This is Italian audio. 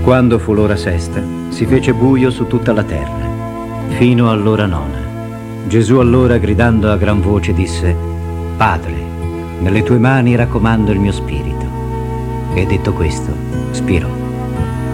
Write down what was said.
Quando fu l'ora sesta, si fece buio su tutta la terra, fino all'ora nona. Gesù allora, gridando a gran voce, disse: Padre, nelle tue mani raccomando il mio spirito. E detto questo, spirò.